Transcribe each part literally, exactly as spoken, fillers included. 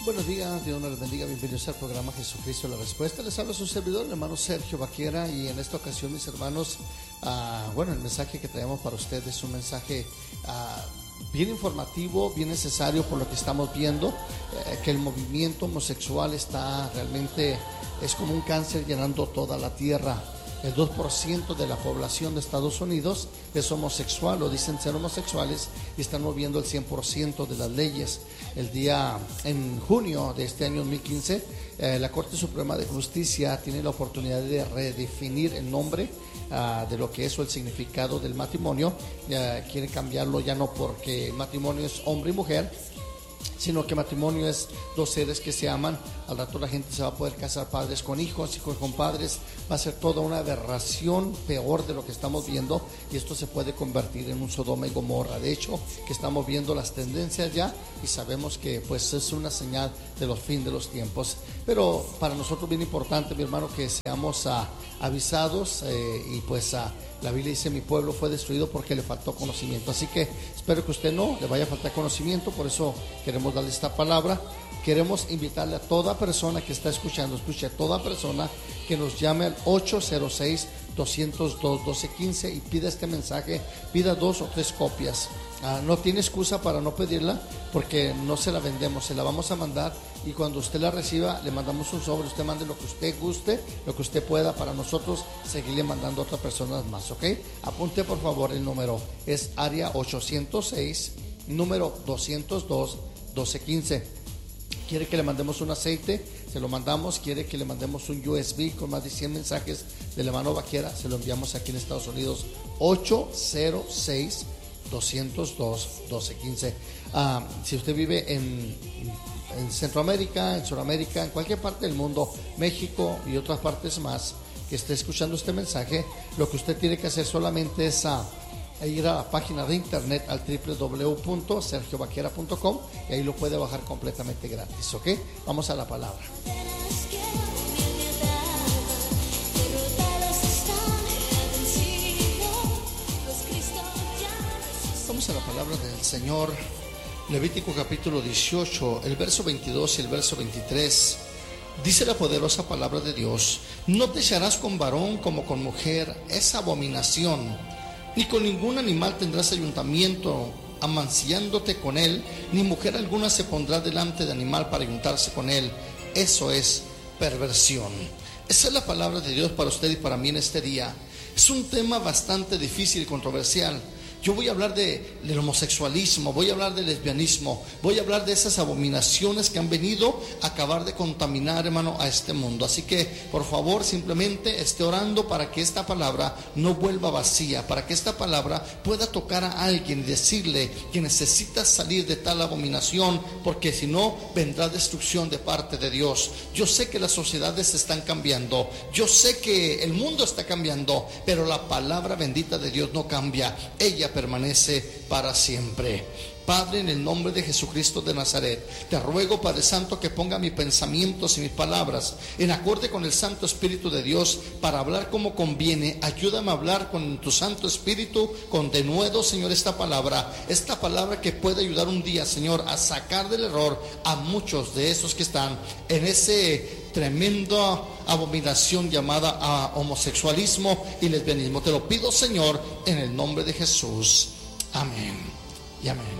Buenos días, Dios nos les bendiga, bienvenidos al programa Jesucristo la Respuesta. Les habla su servidor, el hermano Sergio Vaquera, y en esta ocasión, mis hermanos, uh, bueno, el mensaje que traemos para ustedes es un mensaje uh, bien informativo, bien necesario por lo que estamos viendo, eh, que el movimiento homosexual está realmente, es como un cáncer llenando toda la tierra. El dos por ciento de la población de Estados Unidos es homosexual o dicen ser homosexuales y están moviendo el cien por ciento de las leyes. El día, en junio de este año dos mil quince, eh, la Corte Suprema de Justicia tiene la oportunidad de redefinir el nombre uh, de lo que es o el significado del matrimonio. Uh, quiere cambiarlo ya no porque el matrimonio es hombre y mujer, sino que matrimonio es dos seres que se aman. Al rato la gente se va a poder casar, padres con hijos, hijos con padres. Va a ser toda una aberración peor de lo que estamos viendo, y esto se puede convertir en un Sodoma y Gomorra. De hecho, que estamos viendo las tendencias ya y sabemos que pues es una señal de los fin de los tiempos. Pero para nosotros bien importante, mi hermano, que seamos uh, avisados eh, y pues uh, la Biblia dice: mi pueblo fue destruido porque le faltó conocimiento. Así que espero que usted no le vaya a faltar conocimiento. Por eso queremos darle esta palabra. Queremos invitarle a toda persona que está escuchando, escuche a toda persona que nos llame al ocho cero seis, dos cero dos, doce quince y pida este mensaje, pida dos o tres copias. Ah, no tiene excusa para no pedirla, porque no se la vendemos, se la vamos a mandar, y cuando usted la reciba le mandamos un sobre. Usted mande lo que usted guste, lo que usted pueda, para nosotros seguirle mandando a otras personas más, ¿ok? Apunte por favor el número, es área ocho cero seis, número dos cero dos, doce quince. Quiere que le mandemos un aceite, se lo mandamos. Quiere que le mandemos un U S B con más de cien mensajes del hermano Vaquera, se lo enviamos aquí en Estados Unidos. Ocho cero seis, dos cero dos, doce quince. Uh, si usted vive en, en Centroamérica, en Sudamérica, en cualquier parte del mundo, México y otras partes más, que esté escuchando este mensaje, lo que usted tiene que hacer solamente es uh, ir a la página de internet al doble u doble u doble u punto sergio vaquera punto com, y ahí lo puede bajar completamente gratis, ¿ok? Vamos a la palabra. Vamos a la palabra del Señor. Levítico capítulo dieciocho, el verso veintidós y el verso veintitrés. Dice la poderosa palabra de Dios: no te echarás con varón como con mujer, es abominación. Ni con ningún animal tendrás ayuntamiento amanciándote con él, ni mujer alguna se pondrá delante de animal para ayuntarse con él. Eso es perversión. Esa es la palabra de Dios para usted y para mí en este día. Es un tema bastante difícil y controversial. Yo voy a hablar de, del homosexualismo, voy a hablar del lesbianismo, voy a hablar de esas abominaciones que han venido a acabar de contaminar, hermano, a este mundo. Así que, por favor, simplemente esté orando para que esta palabra no vuelva vacía, para que esta palabra pueda tocar a alguien y decirle que necesita salir de tal abominación, porque si no, vendrá destrucción de parte de Dios. Yo sé que las sociedades están cambiando, yo sé que el mundo está cambiando, pero la palabra bendita de Dios no cambia. Ella permanece para siempre. Padre, en el nombre de Jesucristo de Nazaret, te ruego, Padre Santo, que ponga mis pensamientos y mis palabras en acorde con el Santo Espíritu de Dios para hablar como conviene. Ayúdame a hablar con tu Santo Espíritu con denuedo, Señor, esta palabra, esta palabra que puede ayudar un día, Señor, a sacar del error a muchos de esos que están en ese tremenda abominación llamada a homosexualismo y lesbianismo. Te lo pido, Señor, en el nombre de Jesús. Amén y amén.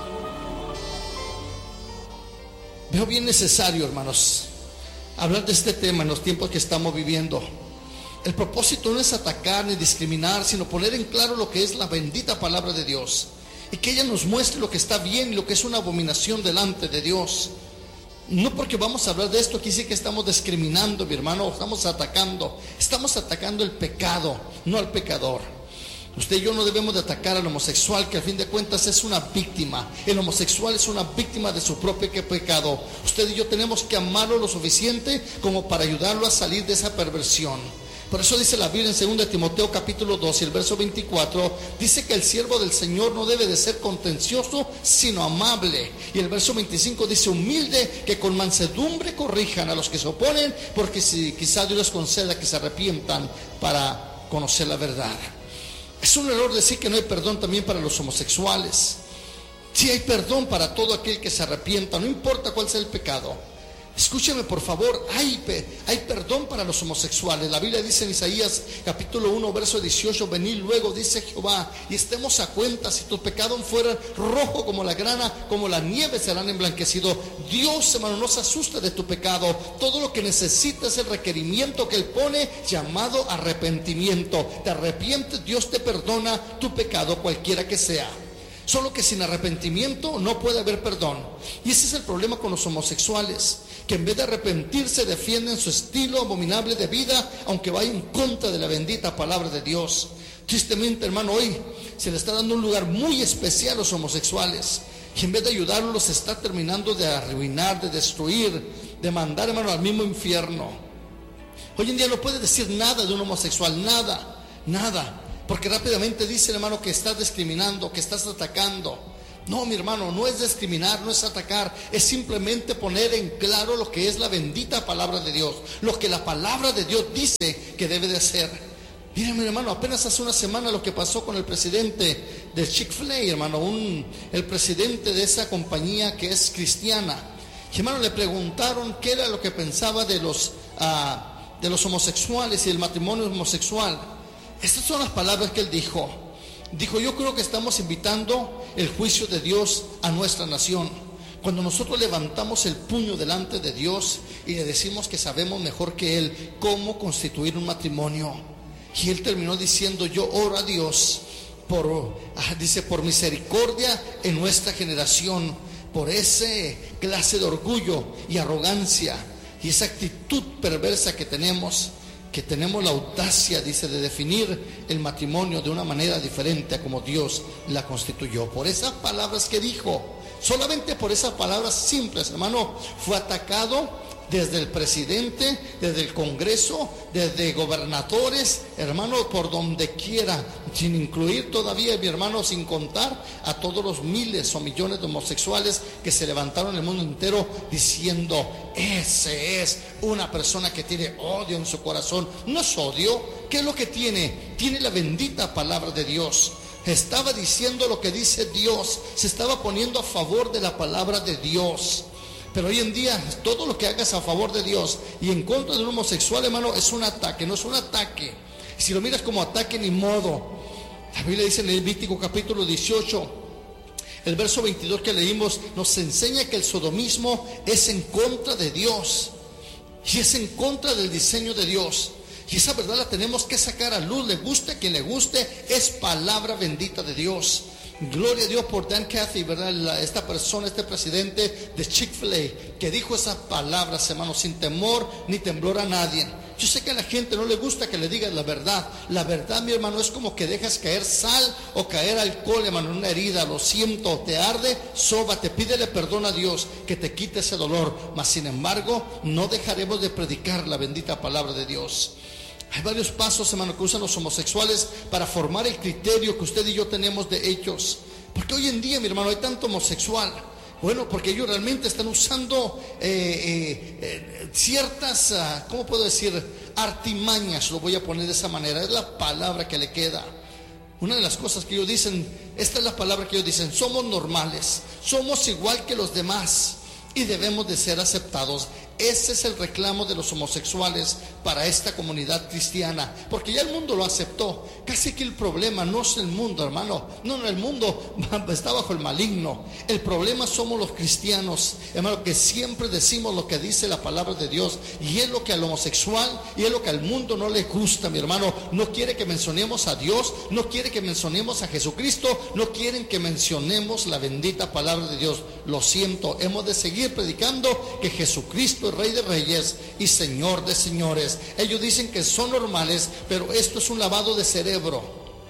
Veo bien necesario, hermanos, hablar de este tema en los tiempos que estamos viviendo. El propósito no es atacar ni discriminar, sino poner en claro lo que es la bendita palabra de Dios, y que ella nos muestre lo que está bien y lo que es una abominación delante de Dios. No porque vamos a hablar de esto aquí sí que estamos discriminando, mi hermano, estamos atacando. Estamos atacando el pecado, no al pecador. Usted y yo no debemos de atacar al homosexual, que al fin de cuentas es una víctima. El homosexual es una víctima de su propio pecado. Usted y yo tenemos que amarlo lo suficiente como para ayudarlo a salir de esa perversión. Por eso dice la Biblia en segunda de Timoteo capítulo dos y el verso veinticuatro, dice que el siervo del Señor no debe de ser contencioso, sino amable. Y el verso veinticinco dice: humilde, que con mansedumbre corrijan a los que se oponen, porque si quizá Dios les conceda que se arrepientan para conocer la verdad. Es un error decir que no hay perdón también para los homosexuales. Sí hay perdón para todo aquel que se arrepienta, no importa cuál sea el pecado. Escúcheme por favor, hay, hay perdón para los homosexuales. La Biblia dice en Isaías capítulo uno verso dieciocho: venid luego, dice Jehová, y estemos a cuenta. Si tus pecados fueran rojo como la grana, como la nieve serán emblanquecidos. Dios, hermano, no se asusta de tu pecado. Todo lo que necesitas es el requerimiento que Él pone, llamado arrepentimiento. Te arrepientes, Dios te perdona tu pecado, cualquiera que sea. Solo que sin arrepentimiento no puede haber perdón. Y ese es el problema con los homosexuales, que en vez de arrepentirse defienden su estilo abominable de vida, aunque vaya en contra de la bendita palabra de Dios. Tristemente, hermano, hoy se le está dando un lugar muy especial a los homosexuales, y en vez de ayudarlos los está terminando de arruinar, de destruir, de mandar, hermano, al mismo infierno. Hoy en día no puede decir nada de un homosexual, nada, nada, porque rápidamente dice, hermano, que estás discriminando, que estás atacando. No, mi hermano, no es discriminar, no es atacar, es simplemente poner en claro lo que es la bendita palabra de Dios, lo que la palabra de Dios dice que debe de ser. Mira, mi hermano, apenas hace una semana lo que pasó con el presidente del Chick-fil-A, hermano, un, el presidente de esa compañía que es cristiana. Y, hermano, le preguntaron qué era lo que pensaba de los, uh, de los homosexuales y el matrimonio homosexual. Estas son las palabras que él dijo. Dijo: yo creo que estamos invitando el juicio de Dios a nuestra nación. Cuando nosotros levantamos el puño delante de Dios y le decimos que sabemos mejor que Él cómo constituir un matrimonio. Y él terminó diciendo: yo oro a Dios por, dice, por misericordia en nuestra generación, por esa clase de orgullo y arrogancia y esa actitud perversa que tenemos, que tenemos la audacia, dice, de definir el matrimonio de una manera diferente a como Dios la constituyó. Por esas palabras que dijo, solamente por esas palabras simples, hermano, fue atacado desde el presidente, desde el Congreso, desde gobernadores, hermano, por donde quiera, sin incluir todavía, mi hermano, sin contar a todos los miles o millones de homosexuales que se levantaron en el mundo entero diciendo: ese es una persona que tiene odio en su corazón. No es odio. ¿Qué es lo que tiene? Tiene la bendita palabra de Dios. Estaba diciendo lo que dice Dios, se estaba poniendo a favor de la palabra de Dios. Pero hoy en día todo lo que hagas a favor de Dios y en contra de un homosexual, hermano, es un ataque, no es un ataque. Si lo miras como ataque, ni modo. La Biblia dice en el Levítico capítulo dieciocho, el verso veintidós que leímos, nos enseña que el sodomismo es en contra de Dios y es en contra del diseño de Dios. Y esa verdad la tenemos que sacar a luz, le guste a quien le guste, es palabra bendita de Dios. Gloria a Dios por Dan Cathy, ¿verdad? La, esta persona, este presidente de Chick-fil-A, que dijo esas palabras, hermano, sin temor ni temblor a nadie. Yo sé que a la gente no le gusta que le digas la verdad. La verdad, mi hermano, es como que dejas caer sal o caer alcohol, hermano, en una herida. Lo siento, te arde, sóbate, pídele perdón a Dios que te quite ese dolor. Mas sin embargo, no dejaremos de predicar la bendita palabra de Dios. Hay varios pasos, hermano, que usan los homosexuales para formar el criterio que usted y yo tenemos de ellos. Porque hoy en día, mi hermano, hay tanto homosexual. Bueno, porque ellos realmente están usando eh, eh, eh, ciertas, uh, ¿cómo puedo decir? Artimañas, lo voy a poner de esa manera. Es la palabra que le queda. Una de las cosas que ellos dicen, esta es la palabra que ellos dicen: somos normales, somos igual que los demás y debemos de ser aceptados. Ese es el reclamo de los homosexuales para esta comunidad cristiana, porque ya el mundo lo aceptó. Casi que el problema no es el mundo, hermano. No, no, el mundo está bajo el maligno. El problema somos los cristianos, hermano, que siempre decimos lo que dice la palabra de Dios, y es lo que al homosexual y es lo que al mundo no le gusta, mi hermano. No quiere que mencionemos a Dios, no quiere que mencionemos a Jesucristo, no quieren que mencionemos la bendita palabra de Dios. Lo siento, hemos de seguir predicando que Jesucristo, Rey de Reyes y Señor de Señores. Ellos dicen que son normales, pero esto es un lavado de cerebro.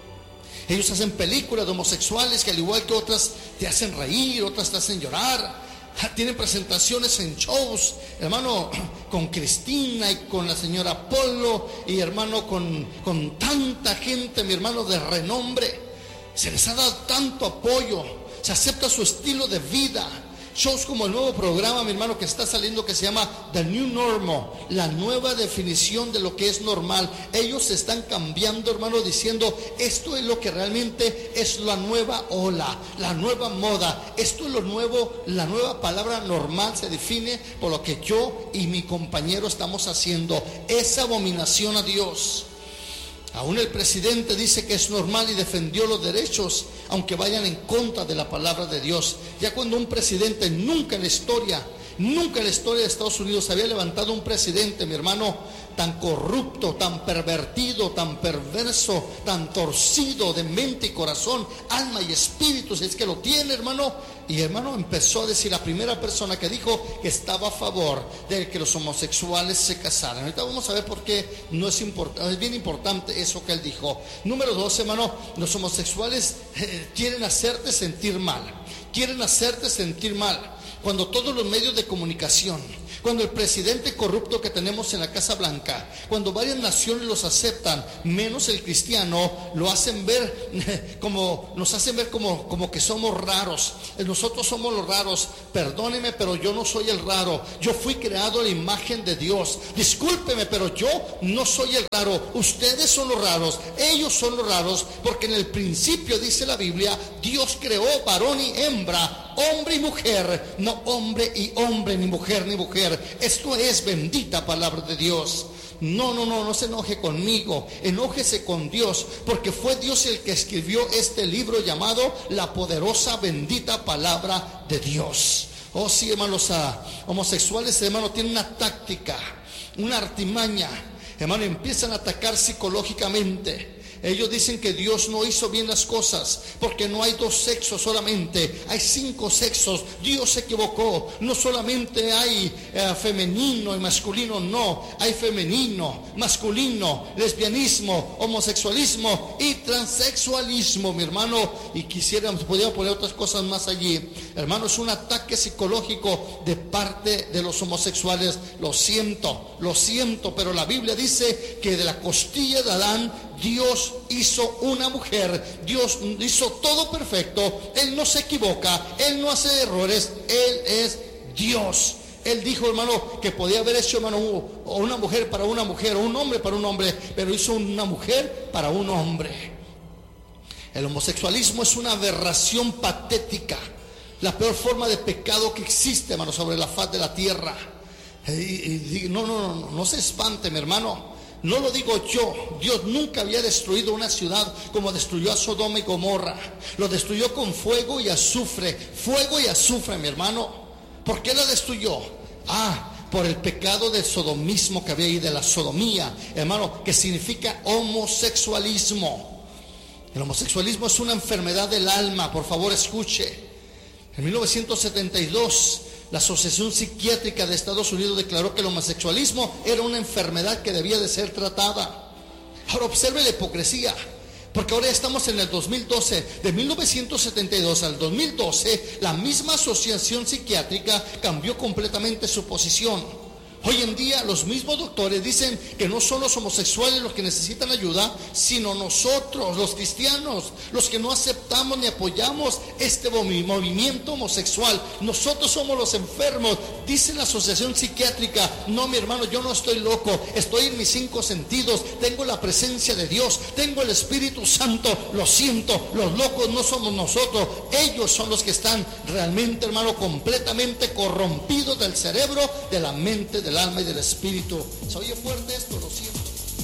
Ellos hacen películas de homosexuales que, al igual que otras, te hacen reír, otras te hacen llorar. Tienen presentaciones en shows, hermano, con Cristina y con la señora Polo, y hermano, con, con tanta gente, mi hermano, de renombre. Se les ha dado tanto apoyo, se acepta su estilo de vida. Shows como el nuevo programa, mi hermano, que está saliendo, que se llama The New Normal, la nueva definición de lo que es normal. Ellos se están cambiando, hermano, diciendo esto es lo que realmente es la nueva ola, la nueva moda. Esto es lo nuevo, la nueva palabra normal se define por lo que yo y mi compañero estamos haciendo. Es abominación a Dios. Aún el presidente dice que es normal y defendió los derechos, aunque vayan en contra de la palabra de Dios. Ya cuando un presidente, nunca en la historia, nunca en la historia de Estados Unidos había levantado un presidente, mi hermano, tan corrupto, tan pervertido, tan perverso, tan torcido de mente y corazón, alma y espíritu, si es que lo tiene, hermano. Y hermano, empezó a decir, la primera persona que dijo que estaba a favor de que los homosexuales se casaran. Ahorita vamos a ver por qué no es importante, es bien importante eso que él dijo. Número dos, hermano, los homosexuales eh, quieren hacerte sentir mal, quieren hacerte sentir mal. Cuando todos los medios de comunicación, cuando el presidente corrupto que tenemos en la Casa Blanca, cuando varias naciones los aceptan, menos el cristiano, lo hacen ver como, nos hacen ver como, como que somos raros. Nosotros somos los raros. Perdóneme, pero yo no soy el raro. Yo fui creado a la imagen de Dios. Discúlpeme, pero yo no soy el raro. Ustedes son los raros, ellos son los raros, porque en el principio, dice la Biblia, Dios creó varón y hembra, hombre y mujer, no hombre y hombre, ni mujer ni mujer. Esto es bendita palabra de Dios. No, no, no, no se enoje conmigo, enójese con Dios, porque fue Dios el que escribió este libro llamado la poderosa bendita palabra de Dios. Oh sí, hermanos, ah, homosexuales, hermano, tienen una táctica, una artimaña, hermano, empiezan a atacar psicológicamente. Ellos dicen que Dios no hizo bien las cosas, porque no hay dos sexos solamente, hay cinco sexos. Dios se equivocó. No solamente hay eh, femenino y masculino, no, hay femenino, masculino, lesbianismo, homosexualismo y transexualismo, mi hermano. Y quisiéramos, podríamos poner otras cosas más allí. Hermano, es un ataque psicológico de parte de los homosexuales. Lo siento, lo siento, pero la Biblia dice que de la costilla de Adán Dios hizo una mujer. Dios hizo todo perfecto. Él no se equivoca, Él no hace errores. Él es Dios. Él dijo, hermano, que podía haber hecho, hermano, una mujer para una mujer, o un hombre para un hombre, pero hizo una mujer para un hombre. El homosexualismo es una aberración patética, la peor forma de pecado que existe, hermano, sobre la faz de la tierra. Y, y, no, no, no, no se espante, mi hermano. No lo digo yo. Dios nunca había destruido una ciudad como destruyó a Sodoma y Gomorra. Lo destruyó con fuego y azufre. Fuego y azufre, mi hermano. ¿Por qué la destruyó? Ah, por el pecado del sodomismo que había ahí, de la sodomía, hermano, que significa homosexualismo. El homosexualismo es una enfermedad del alma. Por favor, escuche. En mil novecientos setenta y dos, la Asociación Psiquiátrica de Estados Unidos declaró que el homosexualismo era una enfermedad que debía de ser tratada. Ahora observe la hipocresía, porque ahora estamos en el dos mil doce. De mil novecientos setenta y dos al dos mil doce, la misma Asociación Psiquiátrica cambió completamente su posición. Hoy en día los mismos doctores dicen que no son los homosexuales los que necesitan ayuda, sino nosotros, los cristianos, los que no aceptamos ni apoyamos este movimiento homosexual. Nosotros somos los enfermos. Dice la Asociación Psiquiátrica: no, mi hermano, yo no estoy loco, estoy en mis cinco sentidos, tengo la presencia de Dios, tengo el Espíritu Santo. Lo siento, los locos no somos nosotros, ellos son los que están realmente, hermano, completamente corrompidos del cerebro, de la mente, del alma y del espíritu. ¿Se oye fuerte esto? Lo siento.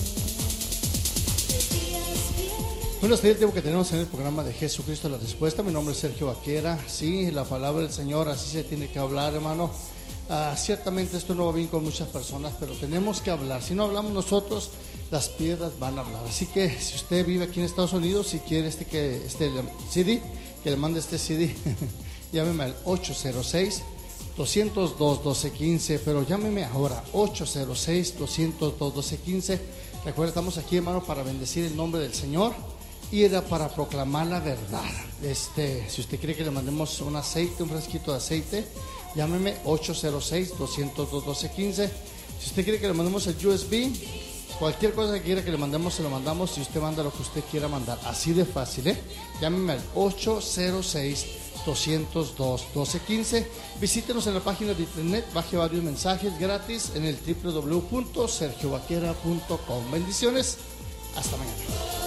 Bueno, este es el tiempo que tenemos en el programa de Jesucristo la Respuesta. Mi nombre es Sergio Vaquera. Sí, la palabra del Señor, así se tiene que hablar, hermano. Uh, ciertamente esto no va bien con muchas personas, pero tenemos que hablar. Si no hablamos nosotros, las piedras van a hablar. Así que si usted vive aquí en Estados Unidos, si quiere este, que, este C D, que le mande este C D, llámeme al ocho cero seis, dos cero dos, uno dos uno cinco, pero llámeme ahora, ocho cero seis, dos cero dos, uno dos uno cinco. Recuerda, estamos aquí, hermano, para bendecir el nombre del Señor y era para proclamar la verdad. Este, si usted quiere que le mandemos un aceite, un frasquito de aceite, llámeme ocho cero seis, dos cero dos, uno dos uno cinco. Si usted quiere que le mandemos el U S B, cualquier cosa que quiera que le mandemos, se lo mandamos. Si usted manda lo que usted quiera mandar, así de fácil, ¿eh? Llámeme al ocho cero seis, doscientos dos, doce quince. Visítenos en la página de internet, baje varios mensajes gratis en el doble u doble u doble u punto sergio vaquera punto com. Bendiciones, hasta mañana.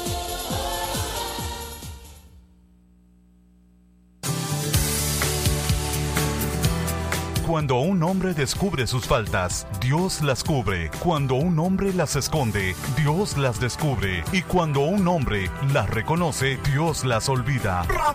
Cuando un hombre descubre sus faltas, Dios las cubre. Cuando un hombre las esconde, Dios las descubre. Y cuando un hombre las reconoce, Dios las olvida.